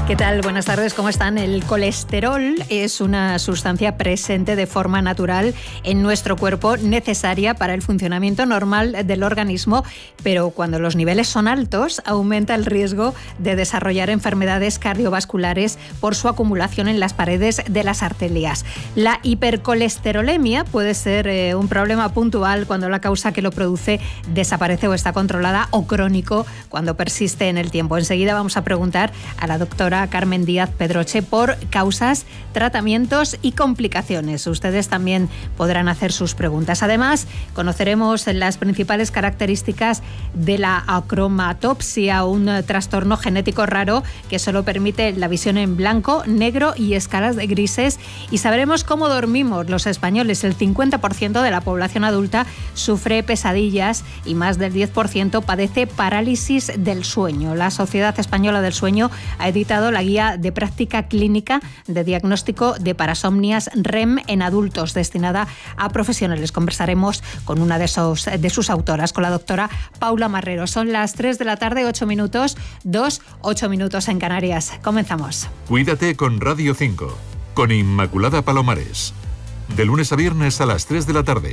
¿Qué tal? Buenas tardes, ¿cómo están? El colesterol es una sustancia presente de forma natural en nuestro cuerpo, necesaria para el funcionamiento normal del organismo, pero cuando los niveles son altos, aumenta el riesgo de desarrollar enfermedades cardiovasculares por su acumulación en las paredes de las arterias. La hipercolesterolemia puede ser un problema puntual cuando la causa que lo produce desaparece o está controlada, o crónico cuando persiste en el tiempo. Enseguida vamos a preguntar a la doctora Carmen Díaz Pedroche por causas, tratamientos y complicaciones. Ustedes también podrán hacer sus preguntas. Además, conoceremos las principales características de la acromatopsia, un trastorno genético raro que solo permite la visión en blanco, negro y escalas de grises, y sabremos cómo dormimos los españoles. El 50% de la población adulta sufre pesadillas y más del 10% padece parálisis del sueño. La Sociedad Española del Sueño ha editado la guía de práctica clínica de diagnóstico de parasomnias REM en adultos, destinada a profesionales. Conversaremos con una de sus autoras, con la doctora Paula Marrero. Son las 3 de la tarde, 8 minutos, 8 minutos en Canarias. Comenzamos. Cuídate con Radio 5, con Inmaculada Palomares. De lunes a viernes a las 3 de la tarde.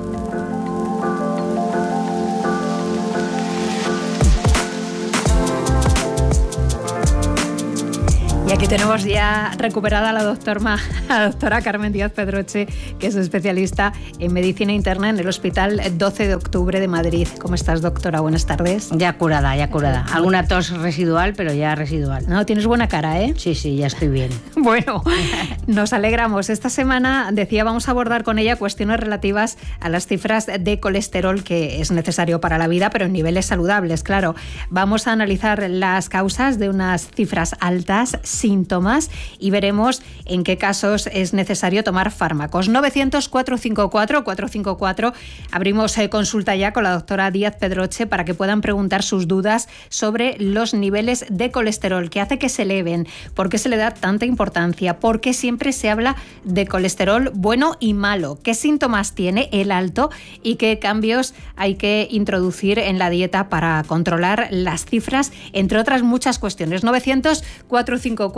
Y aquí tenemos ya recuperada a la doctora Carmen Díaz Pedroche, que es especialista en medicina interna en el Hospital 12 de Octubre de Madrid. ¿Cómo estás, doctora? Buenas tardes. Ya curada. Alguna tos residual, pero ya residual. No, tienes buena cara, ¿eh? Sí, ya estoy bien. Bueno, nos alegramos. Esta semana, vamos a abordar con ella cuestiones relativas a las cifras de colesterol que es necesario para la vida, pero en niveles saludables, claro. Vamos a analizar las causas de unas cifras altas, síntomas, y veremos en qué casos es necesario tomar fármacos. 900-454-454. Abrimos consulta ya con la doctora Díaz Pedroche para que puedan preguntar sus dudas sobre los niveles de colesterol, qué hace que se eleven, por qué se le da tanta importancia, por qué siempre se habla de colesterol bueno y malo, qué síntomas tiene el alto y qué cambios hay que introducir en la dieta para controlar las cifras, entre otras muchas cuestiones. 900-454-454.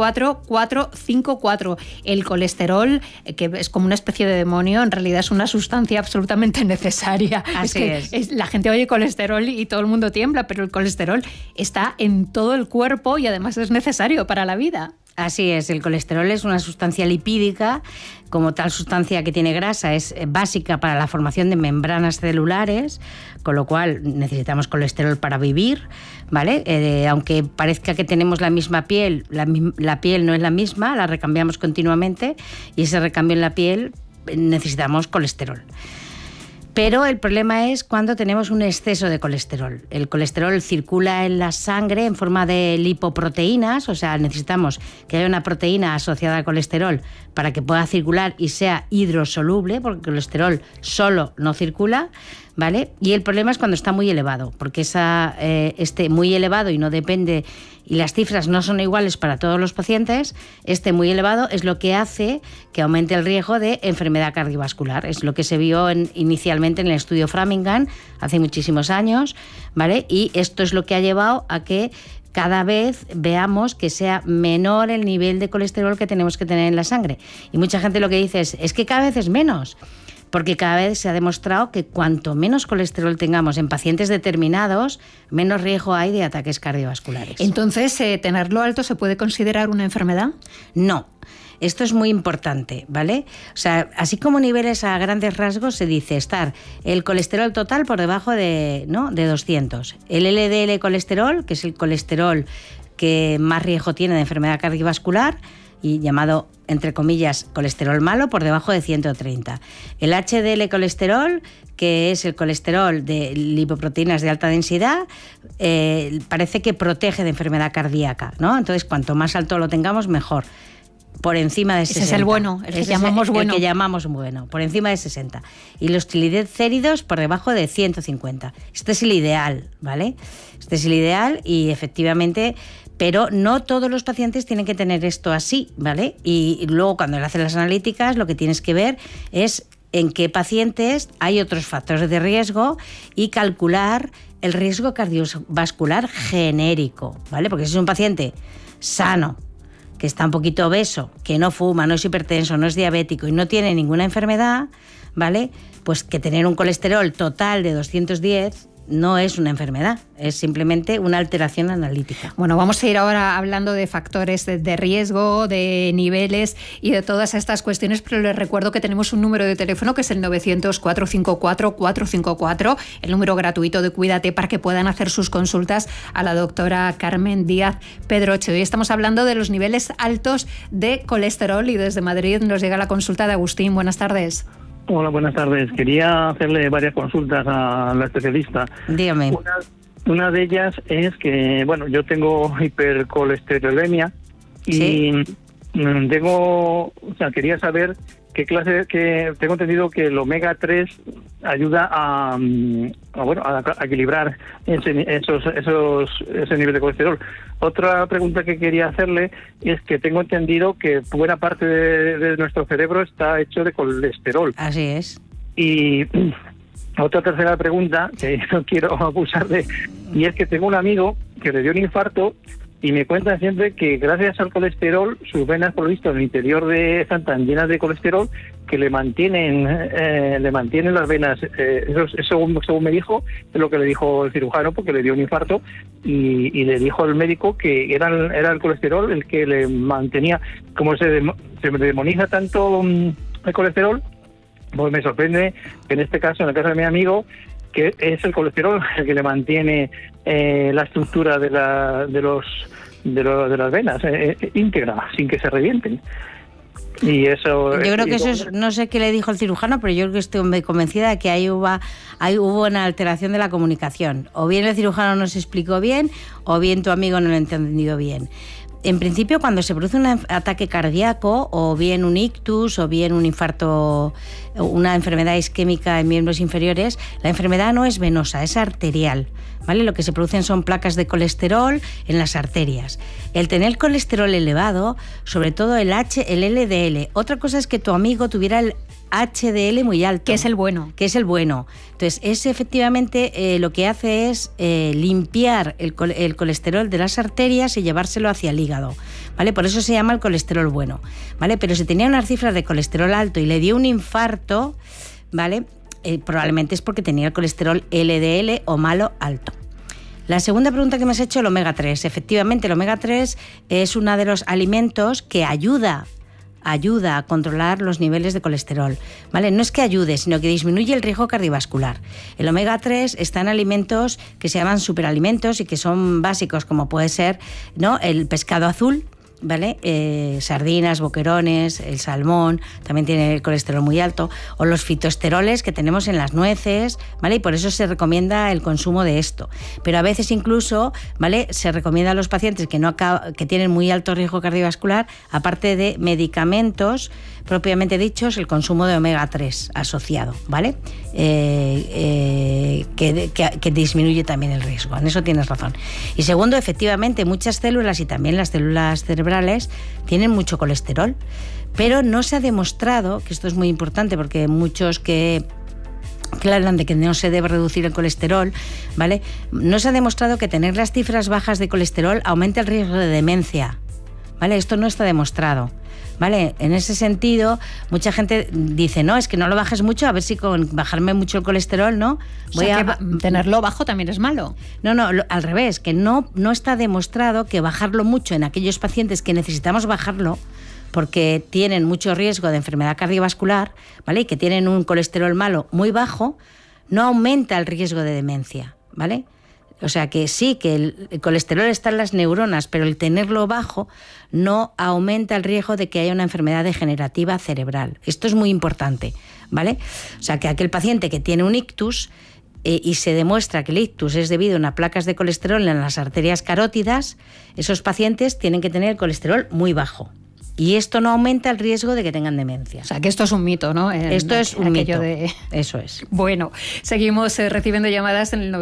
El colesterol, que es como una especie de demonio, en realidad es una sustancia absolutamente necesaria. Así es. La gente oye colesterol y todo el mundo tiembla, pero el colesterol está en todo el cuerpo y además es necesario para la vida. Así es, el colesterol es una sustancia lipídica. Como tal sustancia que tiene grasa, es básica para la formación de membranas celulares, con lo cual necesitamos colesterol para vivir, ¿vale? Aunque parezca que tenemos la misma piel, la piel no es la misma, la recambiamos continuamente, y ese recambio en la piel necesitamos colesterol. Pero el problema es cuando tenemos un exceso de colesterol. El colesterol circula en la sangre en forma de lipoproteínas, o sea, necesitamos que haya una proteína asociada al colesterol para que pueda circular y sea hidrosoluble, porque el colesterol solo no circula, ¿vale? Y el problema es cuando está muy elevado, porque esté muy elevado y no depende, y las cifras no son iguales para todos los pacientes, muy elevado es lo que hace que aumente el riesgo de enfermedad cardiovascular. Es lo que se vio inicialmente en el estudio Framingham hace muchísimos años, ¿vale? Y esto es lo que ha llevado a que cada vez veamos que sea menor el nivel de colesterol que tenemos que tener en la sangre. Y mucha gente lo que dice es que cada vez es menos, porque cada vez se ha demostrado que cuanto menos colesterol tengamos en pacientes determinados, menos riesgo hay de ataques cardiovasculares. Entonces, ¿tenerlo alto se puede considerar una enfermedad? No. Esto es muy importante, ¿vale? O sea, así como niveles a grandes rasgos se dice estar el colesterol total por debajo de 200. El LDL colesterol, que es el colesterol que más riesgo tiene de enfermedad cardiovascular, y llamado, entre comillas, colesterol malo, por debajo de 130. El HDL colesterol, que es el colesterol de lipoproteínas de alta densidad, parece que protege de enfermedad cardíaca, ¿no? Entonces, cuanto más alto lo tengamos, mejor. Por encima de 60. Ese es el bueno, el que llamamos bueno. El que llamamos bueno, por encima de 60. Y los triglicéridos por debajo de 150. Este es el ideal, ¿vale? Este es el ideal y efectivamente, pero no todos los pacientes tienen que tener esto así, ¿vale? Y luego cuando le hacen las analíticas, lo que tienes que ver es en qué pacientes hay otros factores de riesgo y calcular el riesgo cardiovascular genérico, ¿vale? Porque si es un paciente sano, que está un poquito obeso, que no fuma, no es hipertenso, no es diabético y no tiene ninguna enfermedad, ¿vale? Pues que tener un colesterol total de 210 no es una enfermedad, es simplemente una alteración analítica. Bueno, vamos a ir ahora hablando de factores de riesgo, de niveles y de todas estas cuestiones, pero les recuerdo que tenemos un número de teléfono que es el 900-454-454, el número gratuito de Cuídate para que puedan hacer sus consultas a la doctora Carmen Díaz Pedroche. Hoy estamos hablando de los niveles altos de colesterol y desde Madrid nos llega la consulta de Agustín. Buenas tardes. Hola, buenas tardes. Quería hacerle varias consultas a la especialista. Dígame. Una de ellas es que, bueno, yo tengo hipercolesterolemia y ¿Sí? quería saber qué clase, que tengo entendido que el omega 3 ayuda a equilibrar ese nivel de colesterol. Otra pregunta que quería hacerle es que tengo entendido que buena parte de nuestro cerebro está hecho de colesterol. Así es. Y otra tercera pregunta, que no quiero abusarle, y es que tengo un amigo que le dio un infarto y me cuenta siempre que gracias al colesterol, sus venas, por lo visto, en el interior están tan llenas de colesterol que le mantienen las venas. Eso según me dijo, es lo que le dijo el cirujano, porque le dio un infarto, y le dijo al médico que era el colesterol el que le mantenía. Como se demoniza tanto el colesterol, pues me sorprende que en este caso, en el caso de mi amigo, que es el colesterol el que le mantiene la estructura de las venas íntegra, sin que se revienten. Y eso. Yo creo que eso es, no sé qué le dijo el cirujano, pero yo creo que estoy convencida de que ahí hubo una alteración de la comunicación. O bien el cirujano no se explicó bien, o bien tu amigo no lo ha entendido bien. En principio, cuando se produce un ataque cardíaco, o bien un ictus, o bien un infarto, una enfermedad isquémica en miembros inferiores, la enfermedad no es venosa, es arterial, ¿vale? Lo que se producen son placas de colesterol en las arterias. El tener colesterol elevado, sobre todo el LDL. Otra cosa es que tu amigo tuviera el HDL muy alto. Que es el bueno. Que es el bueno. Entonces, ese efectivamente lo que hace es limpiar el colesterol de las arterias y llevárselo hacia el hígado, ¿vale? Por eso se llama el colesterol bueno, ¿vale? Pero si tenía unas cifras de colesterol alto y le dio un infarto, ¿vale? Probablemente es porque tenía el colesterol LDL o malo alto. La segunda pregunta que me has hecho, el omega 3. Efectivamente, el omega 3 es uno de los alimentos que ayuda a controlar los niveles de colesterol, ¿vale? No es que ayude, sino que disminuye el riesgo cardiovascular. El omega 3 está en alimentos que se llaman superalimentos y que son básicos, como puede ser, ¿no?, el pescado azul, ¿vale? Sardinas, boquerones, el salmón, también tiene el colesterol muy alto, o los fitoesteroles que tenemos en las nueces, ¿vale? Y por eso se recomienda el consumo de esto. Pero a veces incluso, ¿vale?, se recomienda a los pacientes que tienen muy alto riesgo cardiovascular, aparte de medicamentos propiamente dichos, el consumo de omega 3 asociado, ¿vale? Que disminuye también el riesgo. En eso tienes razón. Y segundo, efectivamente, muchas células y también las células cerebrales tienen mucho colesterol, pero no se ha demostrado, que esto es muy importante porque muchos que hablan de que no se debe reducir el colesterol, ¿vale? No se ha demostrado que tener las cifras bajas de colesterol aumente el riesgo de demencia, ¿vale? Esto no está demostrado, ¿vale? En ese sentido, mucha gente dice, no, es que no lo bajes mucho, a ver si con bajarme mucho el colesterol, ¿no? Tenerlo bajo también es malo. No, al revés, que no está demostrado que bajarlo mucho en aquellos pacientes que necesitamos bajarlo, porque tienen mucho riesgo de enfermedad cardiovascular, ¿vale?, y que tienen un colesterol malo muy bajo, no aumenta el riesgo de demencia, ¿vale? O sea que sí, que el colesterol está en las neuronas, pero el tenerlo bajo no aumenta el riesgo de que haya una enfermedad degenerativa cerebral. Esto es muy importante, ¿vale? O sea que aquel paciente que tiene un ictus y se demuestra que el ictus es debido a unas placas de colesterol en las arterias carótidas, esos pacientes tienen que tener el colesterol muy bajo. Y esto no aumenta el riesgo de que tengan demencia. O sea, que esto es un mito, ¿no? Esto es un mito. Eso es. Bueno, seguimos recibiendo llamadas en el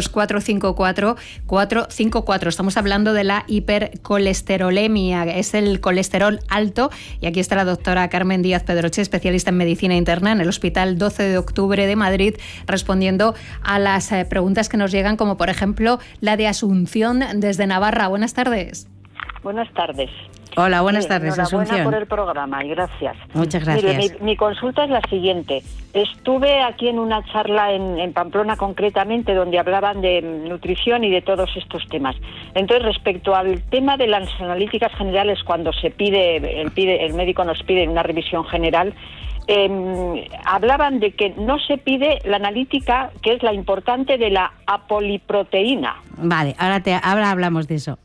900-454-454. Estamos hablando de la hipercolesterolemia, es el colesterol alto. Y aquí está la doctora Carmen Díaz Pedroche, especialista en medicina interna en el Hospital 12 de Octubre de Madrid, respondiendo a las preguntas que nos llegan, como por ejemplo la de Asunción desde Navarra. Buenas tardes. Buenas tardes. Hola, buenas tardes, Asunción. Enhorabuena por el programa y gracias. Muchas gracias. Mire, mi consulta es la siguiente. Estuve aquí en una charla en Pamplona concretamente donde hablaban de nutrición y de todos estos temas. Entonces, respecto al tema de las analíticas generales, cuando el médico nos pide una revisión general, hablaban de que no se pide la analítica, que es la importante, de la apoliproteína. Vale, ahora hablamos de eso.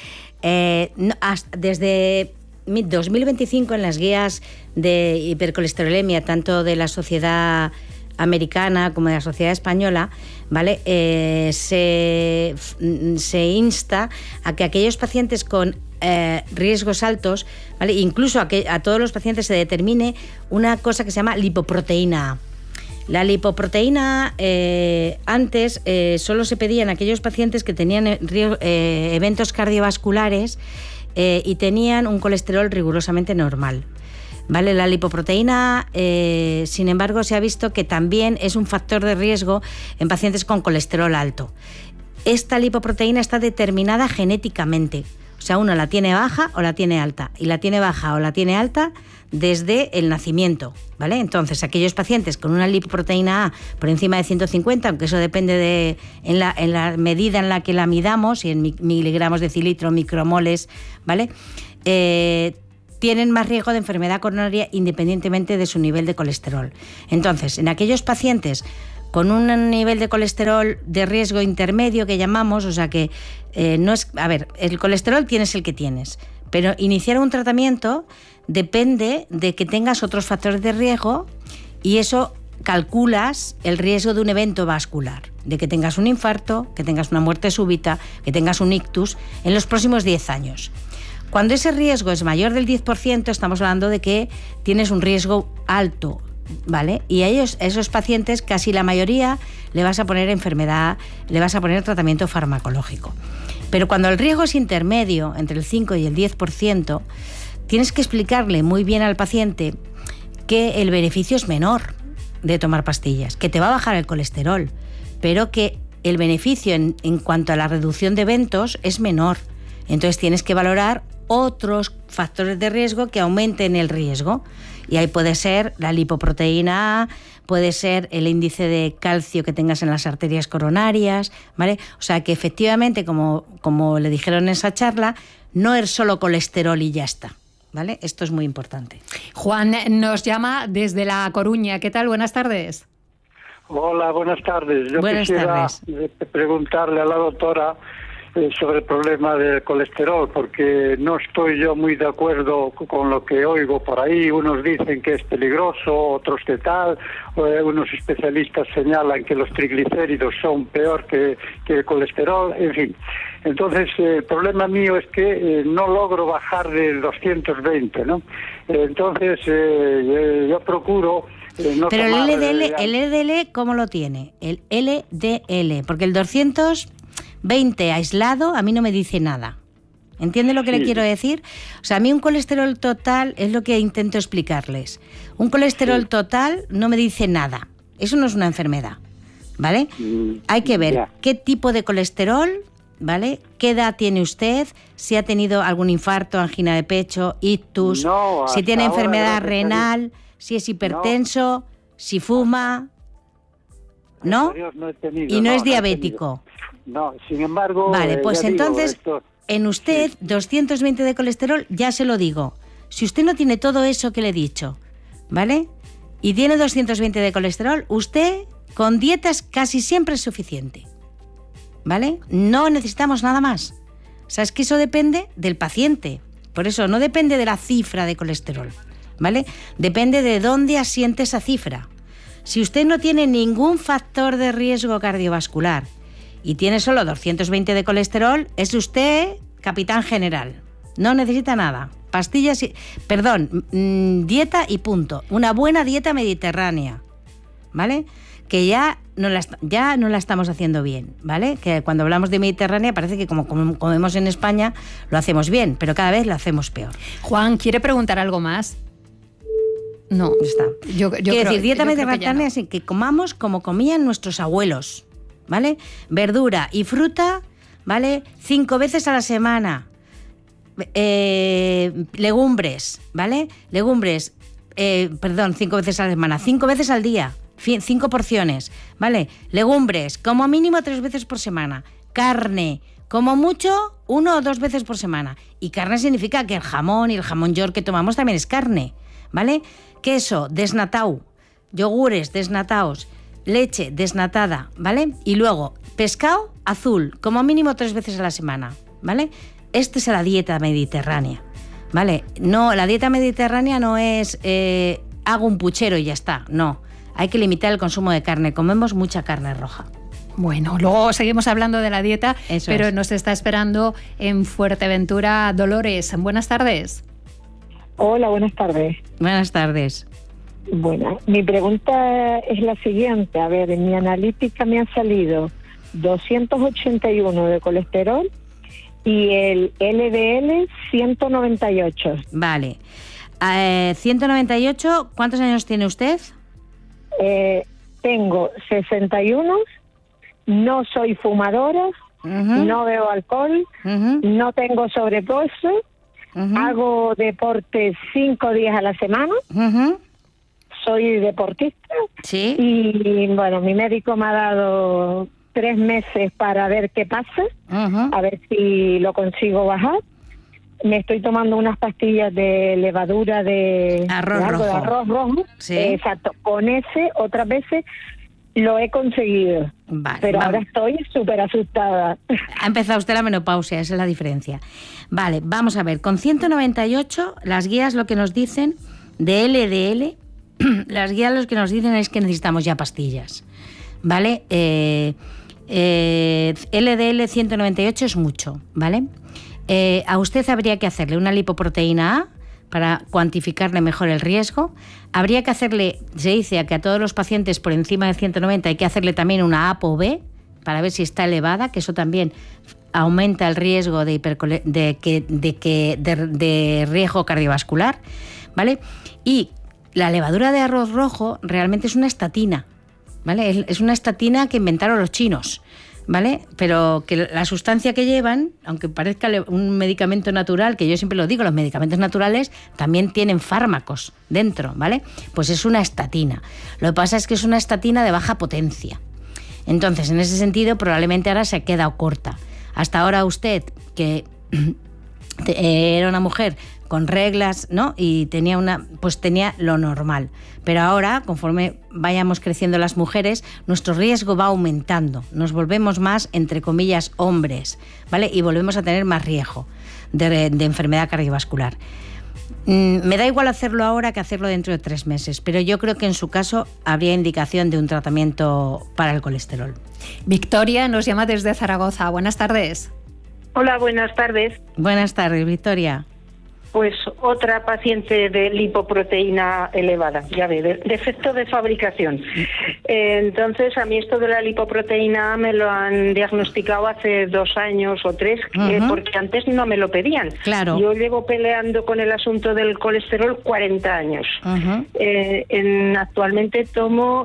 Desde 2025 en las guías de hipercolesterolemia, tanto de la Sociedad Americana como de la Sociedad Española, ¿vale? Se insta a que aquellos pacientes con riesgos altos, ¿vale? Incluso a todos los pacientes se determine una cosa que se llama lipoproteína A. La lipoproteína antes solo se pedía en aquellos pacientes que tenían eventos cardiovasculares y tenían un colesterol rigurosamente normal. ¿Vale? La lipoproteína, sin embargo, se ha visto que también es un factor de riesgo en pacientes con colesterol alto. Esta lipoproteína está determinada genéticamente. O sea, uno la tiene baja o la tiene alta. Y la tiene baja o la tiene alta desde el nacimiento, ¿vale? Entonces, aquellos pacientes con una lipoproteína A por encima de 150, aunque eso depende en la medida en la que la midamos, y en miligramos de decilitro, micromoles, ¿vale? Tienen más riesgo de enfermedad coronaria independientemente de su nivel de colesterol. Entonces, en aquellos pacientes con un nivel de colesterol de riesgo intermedio que llamamos, o sea que no es... A ver, el colesterol tienes el que tienes, pero iniciar un tratamiento depende de que tengas otros factores de riesgo y eso calculas el riesgo de un evento vascular, de que tengas un infarto, que tengas una muerte súbita, que tengas un ictus en los próximos 10 años. Cuando ese riesgo es mayor del 10%, estamos hablando de que tienes un riesgo alto, ¿vale? Y a esos pacientes, casi la mayoría, le vas a poner enfermedad, le vas a poner tratamiento farmacológico. Pero cuando el riesgo es intermedio, entre el 5 y el 10%, tienes que explicarle muy bien al paciente que el beneficio es menor de tomar pastillas, que te va a bajar el colesterol, pero que el beneficio en cuanto a la reducción de eventos es menor. Entonces tienes que valorar otros factores de riesgo que aumenten el riesgo. Y ahí puede ser la lipoproteína A, puede ser el índice de calcio que tengas en las arterias coronarias, ¿vale? O sea que efectivamente, como le dijeron en esa charla, no es solo colesterol y ya está, ¿vale? Esto es muy importante. Juan nos llama desde La Coruña. ¿Qué tal? Buenas tardes. Hola, buenas tardes. Yo buenas quisiera tardes. Preguntarle a la doctora sobre el problema del colesterol, porque no estoy yo muy de acuerdo con lo que oigo por ahí. Unos dicen que es peligroso, otros que tal, unos especialistas señalan que los triglicéridos son peor que el colesterol, en fin. Entonces, el problema mío es que no logro bajar del 220, ¿no? Entonces, yo procuro... Pero el LDL, ¿cómo lo tiene? El LDL, porque el 220 aislado a mí no me dice nada. ¿Entiende lo que le quiero decir? O sea, a mí un colesterol total es lo que intento explicarles. Un colesterol total no me dice nada. Eso no es una enfermedad, ¿vale? Hay que ver qué tipo de colesterol, ¿vale? ¿Qué edad tiene usted? Si ha tenido algún infarto, angina de pecho, ictus, si tiene enfermedad renal, si es hipertenso, si fuma, ¿no? No he tenido, y no es diabético. No, sin embargo... Vale, pues entonces, en usted, 220 de colesterol, ya se lo digo. Si usted no tiene todo eso que le he dicho, ¿vale? Y tiene 220 de colesterol, usted con dietas casi siempre es suficiente, ¿vale? No necesitamos nada más. O sea, es que eso depende del paciente. Por eso no depende de la cifra de colesterol, ¿vale? Depende de dónde asiente esa cifra. Si usted no tiene ningún factor de riesgo cardiovascular y tiene solo 220 de colesterol, es usted capitán general. No necesita nada. Pastillas y... Perdón, dieta y punto. Una buena dieta mediterránea, ¿vale? Que ya no la estamos haciendo bien, ¿vale? Que cuando hablamos de Mediterránea parece que como comemos en España lo hacemos bien, pero cada vez lo hacemos peor. Juan, ¿quiere preguntar algo más? No, está. Quiero decir, dieta mediterránea es que comamos como comían nuestros abuelos, ¿vale? Verdura y fruta, ¿vale? 5 veces a la semana. legumbres, ¿vale? Legumbres, 5 veces a la semana, 5 veces al día, 5 porciones, ¿vale? Legumbres, como mínimo 3 veces por semana. Carne, como mucho 1 o 2 veces por semana. Y carne significa que el jamón y el jamón york que tomamos también es carne, ¿vale? Queso desnatado, yogures desnatados, leche desnatada, ¿vale? Y luego pescado azul, como mínimo 3 veces a la semana, ¿vale? Esta es la dieta mediterránea, ¿vale? No, la dieta mediterránea no es hago un puchero y ya está, no. Hay que limitar el consumo de carne, comemos mucha carne roja. Bueno, luego seguimos hablando de la dieta, pero nos está esperando en Fuerteventura Dolores. Buenas tardes. Hola, buenas tardes. Buenas tardes. Bueno, mi pregunta es la siguiente. A ver, en mi analítica me ha salido 281 de colesterol y el LDL 198. Vale. 198, ¿cuántos años tiene usted? Tengo 61, no soy fumadora, no bebo alcohol, no tengo sobrepeso, hago deporte 5 días a la semana, soy deportista. ¿Sí? Y bueno, mi médico me ha dado 3 meses para ver qué pasa, a ver si lo consigo bajar. Me estoy tomando unas pastillas de levadura de arroz rojo. Sí. Exacto. Con ese, otras veces lo he conseguido. Vale, pero ahora estoy súper asustada. Ha empezado usted la menopausia, esa es la diferencia. Vale, vamos a ver. Con 198, las guías lo que nos dicen de LDL, las guías lo que nos dicen es que necesitamos ya pastillas. ¿Vale? LDL 198 es mucho, ¿vale? A usted habría que hacerle una lipoproteína A para cuantificarle mejor el riesgo. Habría que hacerle, se dice que a todos los pacientes por encima de 190 hay que hacerle también una ApoB para ver si está elevada, que eso también aumenta el riesgo de riesgo cardiovascular, ¿vale? Y la levadura de arroz rojo realmente es una estatina, ¿vale? Es una estatina que inventaron los chinos, ¿vale? Pero que la sustancia que llevan, aunque parezca un medicamento natural, que yo siempre lo digo, los medicamentos naturales también tienen fármacos dentro, ¿vale? Pues es una estatina. Lo que pasa es que es una estatina de baja potencia. Entonces, en ese sentido, probablemente ahora se ha quedado corta. Hasta ahora usted, que era una mujer con reglas, ¿no? Y tenía lo normal. Pero ahora, conforme vayamos creciendo las mujeres, nuestro riesgo va aumentando. Nos volvemos más, entre comillas, hombres, ¿vale? Y volvemos a tener más riesgo de enfermedad cardiovascular. Me da igual hacerlo ahora que hacerlo dentro de 3 meses, pero yo creo que en su caso habría indicación de un tratamiento para el colesterol. Victoria nos llama desde Zaragoza. Buenas tardes. Hola, buenas tardes. Buenas tardes, Victoria. Pues otra paciente de lipoproteína elevada, ya ve, defecto de fabricación. Entonces, a mí esto de la lipoproteína me lo han diagnosticado hace 2 años o 3, porque antes no me lo pedían. Claro. Yo llevo peleando con el asunto del colesterol 40 años. Actualmente tomo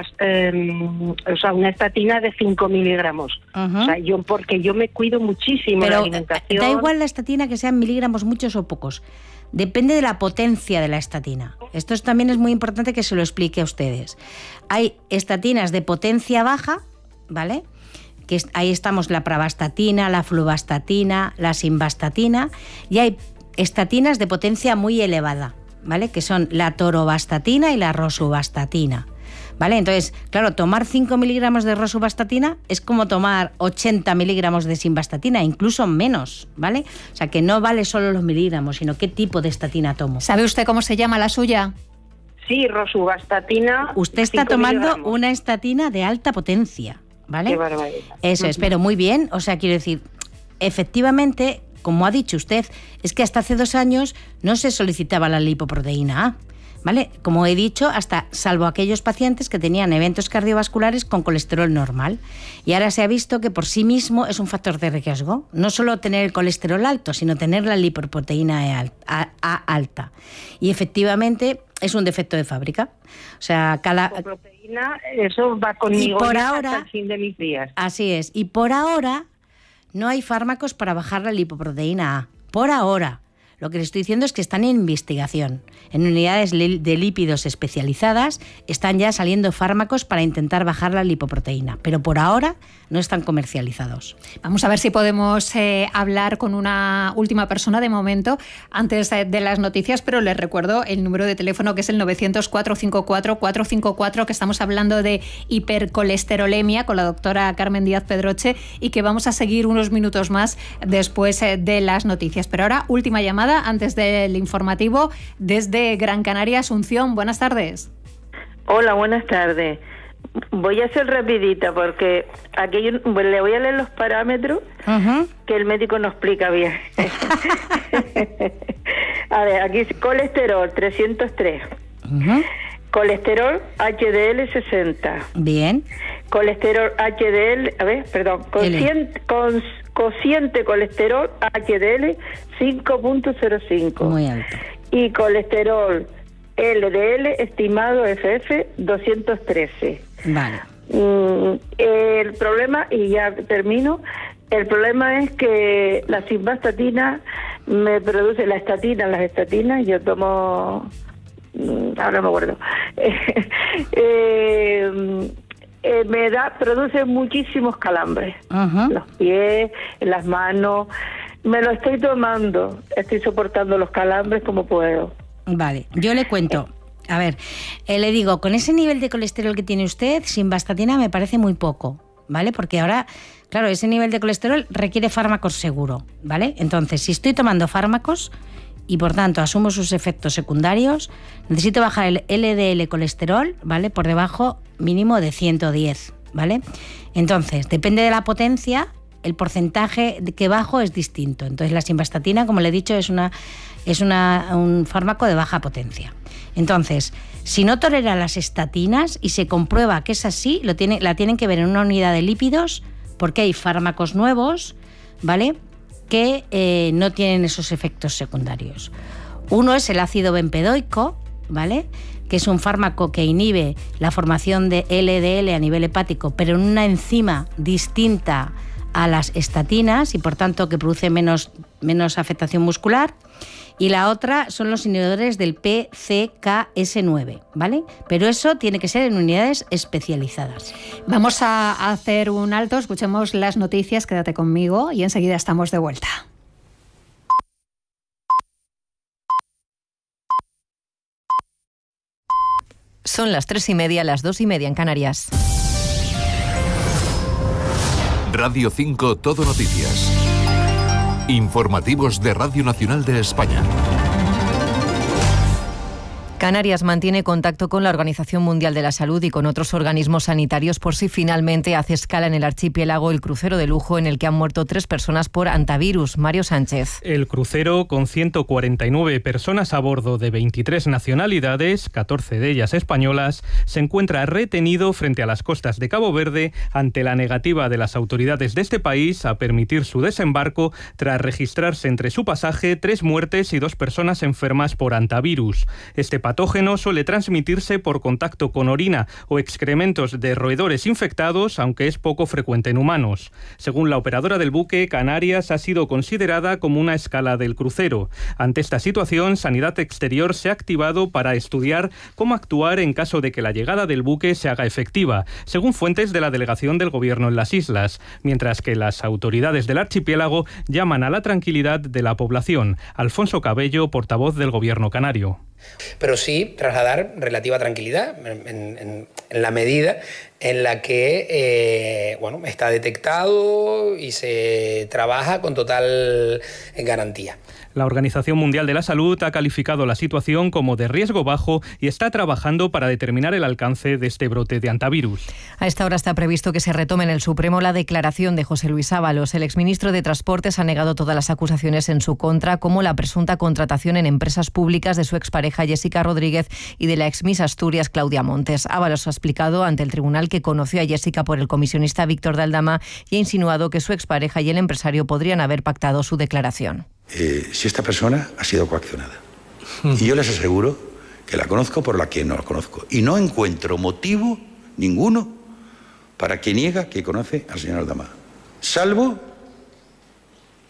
una estatina de 5 miligramos. O sea, porque yo me cuido muchísimo. Pero la alimentación. Da igual la estatina que sean miligramos muchos o pocos. Depende de la potencia de la estatina. Esto también es muy importante que se lo explique a ustedes. Hay estatinas de potencia baja, ¿vale? Que ahí estamos la pravastatina, la fluvastatina, la simvastatina, y hay estatinas de potencia muy elevada, ¿vale? Que son la torovastatina y la rosuvastatina. ¿Vale? Entonces, claro, tomar 5 miligramos de rosuvastatina es como tomar 80 miligramos de simvastatina, incluso menos, ¿vale? O sea, que no vale solo los miligramos, sino qué tipo de estatina tomo. ¿Sabe usted cómo se llama la suya? Sí, rosuvastatina. Usted está tomando una estatina de alta potencia, ¿vale? Qué barbaridad. Eso es, pero muy bien. O sea, quiero decir, efectivamente, como ha dicho usted, es que hasta hace 2 años no se solicitaba la lipoproteína A, ¿vale? Como he dicho, salvo aquellos pacientes que tenían eventos cardiovasculares con colesterol normal. Y ahora se ha visto que por sí mismo es un factor de riesgo. No solo tener el colesterol alto, sino tener la lipoproteína A alta. Y efectivamente es un defecto de fábrica. O sea, La lipoproteína, eso va conmigo hasta el fin de mis días. Así es. Y por ahora no hay fármacos para bajar la lipoproteína A. Por ahora, lo que le estoy diciendo es que están en investigación. En unidades de lípidos especializadas están ya saliendo fármacos para intentar bajar la lipoproteína, pero por ahora no están comercializados. Vamos a ver si podemos hablar con una última persona de momento antes de las noticias, pero les recuerdo el número de teléfono, que es el 900-454-454, que estamos hablando de hipercolesterolemia con la doctora Carmen Díaz Pedroche y que vamos a seguir unos minutos más después de las noticias. Pero ahora, última llamada antes del informativo desde Gran Canaria. Asunción, buenas tardes. Hola, buenas tardes. Voy a ser rapidita porque aquí le voy a leer los parámetros que el médico nos explica bien. A ver, aquí colesterol 303. Colesterol HDL 60. Bien. Colesterol HDL, cociente colesterol HDL 5.05. Muy alto. Y colesterol LDL estimado FF 213. Vale. El problema, y ya termino, el problema es que la simvastatina me produce las estatinas, yo tomo, ahora me acuerdo, produce muchísimos calambres, los pies, las manos, me lo estoy tomando, estoy soportando los calambres como puedo. Vale, yo le cuento. A ver, le digo, con ese nivel de colesterol que tiene usted, simvastatina me parece muy poco, ¿vale? Porque ahora, claro, ese nivel de colesterol requiere fármacos seguro, ¿vale? Entonces, si estoy tomando fármacos y por tanto asumo sus efectos secundarios, necesito bajar el LDL colesterol, ¿vale? Por debajo mínimo de 110, ¿vale? Entonces, depende de la potencia, el porcentaje que bajo es distinto. Entonces, la simvastatina, como le he dicho, es un fármaco de baja potencia. Entonces, si no tolera las estatinas y se comprueba que es así, la tienen que ver en una unidad de lípidos, porque hay fármacos nuevos, ¿vale?, que no tienen esos efectos secundarios. Uno es el ácido bempedoico, ¿vale?, que es un fármaco que inhibe la formación de LDL a nivel hepático, pero en una enzima distinta a las estatinas y por tanto que produce menos afectación muscular. Y la otra son los inhibidores del PCKS9, ¿vale? Pero eso tiene que ser en unidades especializadas. Vamos a hacer un alto, escuchemos las noticias, quédate conmigo y enseguida estamos de vuelta. Son las 3:30, las 2:30 en Canarias. Radio 5 Todo Noticias. Informativos de Radio Nacional de España. Canarias mantiene contacto con la Organización Mundial de la Salud y con otros organismos sanitarios por si finalmente hace escala en el archipiélago el crucero de lujo en el que han muerto 3 personas por antivirus. Mario Sánchez. El crucero, con 149 personas a bordo de 23 nacionalidades, 14 de ellas españolas, se encuentra retenido frente a las costas de Cabo Verde ante la negativa de las autoridades de este país a permitir su desembarco tras registrarse entre su pasaje 3 muertes y 2 personas enfermas por antivirus. Este patógeno suele transmitirse por contacto con orina o excrementos de roedores infectados, aunque es poco frecuente en humanos. Según la operadora del buque, Canarias ha sido considerada como una escala del crucero. Ante esta situación, Sanidad Exterior se ha activado para estudiar cómo actuar en caso de que la llegada del buque se haga efectiva, según fuentes de la delegación del Gobierno en las islas, mientras que las autoridades del archipiélago llaman a la tranquilidad de la población. Alfonso Cabello, portavoz del Gobierno canario. Pero sí trasladar relativa tranquilidad en la medida en la que está detectado y se trabaja con total garantía. La Organización Mundial de la Salud ha calificado la situación como de riesgo bajo y está trabajando para determinar el alcance de este brote de antivirus. A esta hora está previsto que se retome en el Supremo la declaración de José Luis Ábalos. El exministro de Transportes ha negado todas las acusaciones en su contra, como la presunta contratación en empresas públicas de su expareja Jessica Rodríguez y de la exmiss Asturias Claudia Montes. Ábalos ha explicado ante el tribunal que conoció a Jessica por el comisionista Víctor de Aldama y ha insinuado que su expareja y el empresario podrían haber pactado su declaración. Si esta persona ha sido coaccionada. Y yo les aseguro que la conozco por la que no la conozco. Y no encuentro motivo ninguno para que niega que conoce al señor Aldama. Salvo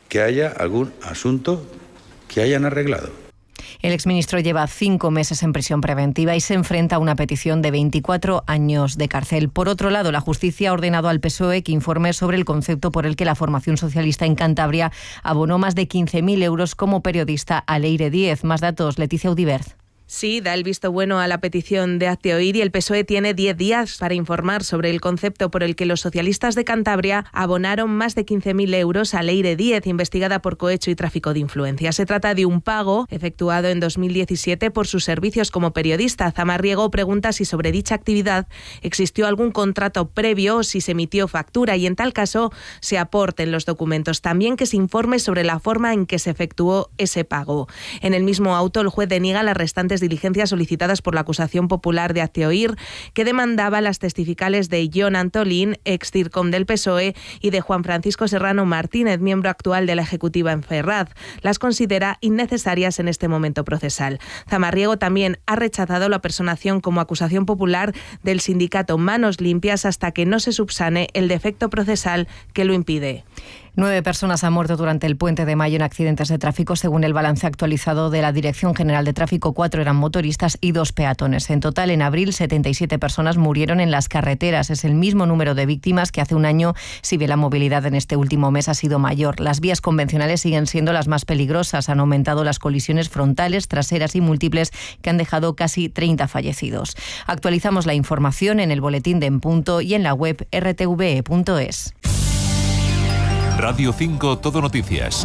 que haya algún asunto que hayan arreglado. El exministro lleva 5 meses en prisión preventiva y se enfrenta a una petición de 24 años de cárcel. Por otro lado, la justicia ha ordenado al PSOE que informe sobre el concepto por el que la formación socialista en Cantabria abonó más de 15.000 euros como periodista a Leire Díez. Más datos, Leticia Udibert. Sí, da el visto bueno a la petición de Hazte Oír y el PSOE tiene 10 días para informar sobre el concepto por el que los socialistas de Cantabria abonaron más de 15.000 euros a Leire Díez, investigada por cohecho y tráfico de influencias. Se trata de un pago efectuado en 2017 por sus servicios como periodista. Zamarriego pregunta si sobre dicha actividad existió algún contrato previo o si se emitió factura y en tal caso se aporten los documentos. También que se informe sobre la forma en que se efectuó ese pago. En el mismo auto el juez deniega las restantes diligencias solicitadas por la acusación popular de Hazte Oír, que demandaba las testificales de Jon Antolín, ex CIRCOM del PSOE, y de Juan Francisco Serrano Martínez, miembro actual de la Ejecutiva en Ferraz. Las considera innecesarias en este momento procesal. Zamarriego también ha rechazado la personación como acusación popular del sindicato Manos Limpias hasta que no se subsane el defecto procesal que lo impide. 9 personas han muerto durante el Puente de Mayo en accidentes de tráfico. Según el balance actualizado de la Dirección General de Tráfico, 4 eran motoristas y 2 peatones. En total, en abril, 77 personas murieron en las carreteras. Es el mismo número de víctimas que hace un año, si bien la movilidad en este último mes ha sido mayor. Las vías convencionales siguen siendo las más peligrosas. Han aumentado las colisiones frontales, traseras y múltiples, que han dejado casi 30 fallecidos. Actualizamos la información en el boletín de En Punto y en la web rtve.es. Radio 5 Todo Noticias.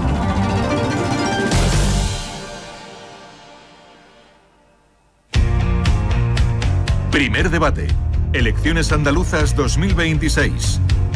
Primer debate. Elecciones andaluzas 2026.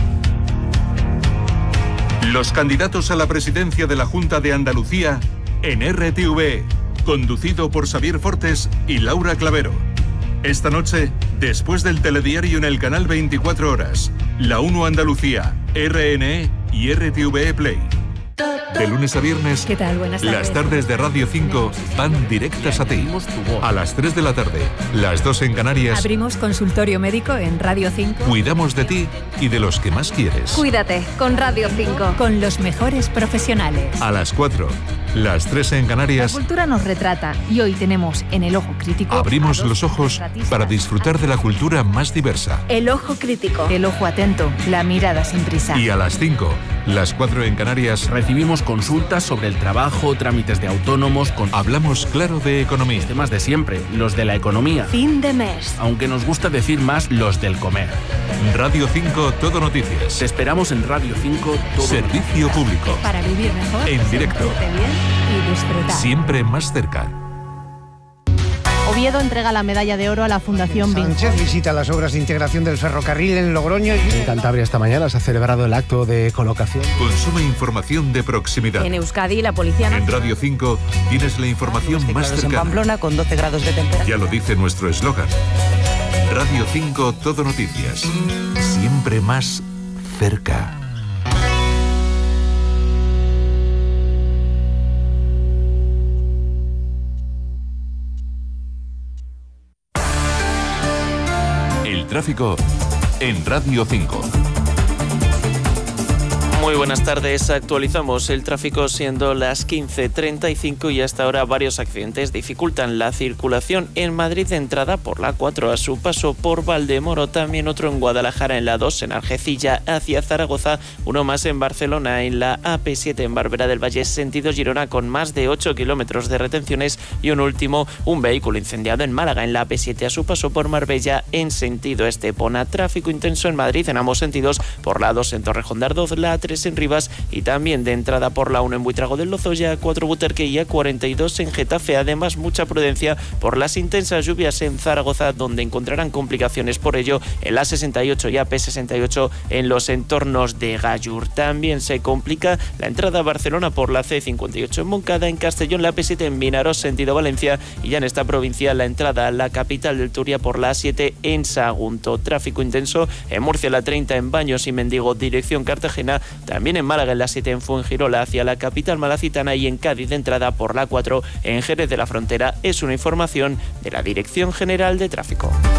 Los candidatos a la presidencia de la Junta de Andalucía en RTV, conducido por Xavier Fortes y Laura Clavero. Esta noche, después del telediario en el canal 24 Horas, La 1 Andalucía, RNE y RTV Play. De lunes a viernes, ¿qué tal? Buenas tardes. Las tardes de Radio 5 van directas a ti. A las 3 de la tarde, las 2 en Canarias. Abrimos consultorio médico en Radio 5. Cuidamos de ti y de los que más quieres. Cuídate con Radio 5. Con los mejores profesionales. A las 4, las 3 en Canarias. La cultura nos retrata y hoy tenemos en El Ojo Crítico. Abrimos los ojos para disfrutar de la cultura más diversa. El Ojo Crítico. El ojo atento, la mirada sin prisa. Y a las 5, las 4 en Canarias. Recibimos consultas sobre el trabajo, trámites de autónomos. Hablamos claro de economía. Los temas de siempre, los de la economía. Fin de mes. Aunque nos gusta decir más los del comer. Radio 5 Todo Noticias. Te esperamos en Radio 5 Todo Servicio público. Para vivir mejor. En directo. Bien y disfrutar. Siempre más cerca. Oviedo entrega la medalla de oro a la Fundación Sánchez visita las obras de integración del ferrocarril en Logroño. En Cantabria esta mañana se ha celebrado el acto de colocación. Consume información de proximidad. En Euskadi, la Policía En Radio 5 tienes la información más cercana. En Pamplona, con 12 grados de temperatura. Ya lo dice nuestro eslogan. Radio 5 Todo Noticias. Siempre más cerca. Tráfico en Radio 5. Muy buenas tardes, actualizamos el tráfico siendo las 15:35 y hasta ahora varios accidentes dificultan la circulación en Madrid de entrada por la 4 a su paso por Valdemoro, también otro en Guadalajara en la 2 en Algeciras hacia Zaragoza, uno más en Barcelona en la AP7 en Barberá del Valle sentido Girona con más de 8 kilómetros de retenciones y un último, un vehículo incendiado en Málaga en la AP7 a su paso por Marbella en sentido Estepona. Tráfico intenso en Madrid en ambos sentidos por la 2 en Torrejón de Ardoz, la 3 en Rivas y también de entrada por la 1 en Buitrago del Lozoya, 4 Butarque y A42 en Getafe. Además, mucha prudencia por las intensas lluvias en Zaragoza, donde encontrarán complicaciones por ello en la 68 y AP68 en los entornos de Gallur. También se complica la entrada a Barcelona por la C58 en Moncada, en Castellón la AP7 en Vinaròs sentido Valencia y ya en esta provincia la entrada a la capital del Turia por la A7 en Sagunto. Tráfico intenso en Murcia la 30 en Baños y Mendigo dirección Cartagena, también en Málaga en la 7 en Fuengirola hacia la capital malacitana y en Cádiz de entrada por la 4 en Jerez de la Frontera. Es una información de la Dirección General de Tráfico.